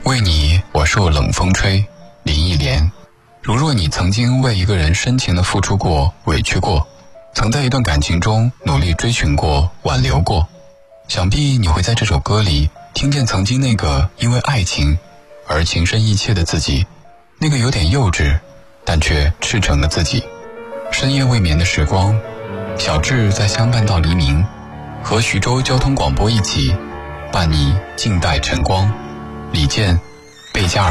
为你我受冷风吹，林忆莲。如若你曾经为一个人深情地付出过、委屈过，曾在一段感情中努力追寻过、挽留过，想必你会在这首歌里听见曾经那个因为爱情而情深意切的自己，那个有点幼稚但却赤诚的自己。深夜未眠的时光，小智在相伴到黎明，和徐州交通广播一起伴你静待晨光。李健，贝加尔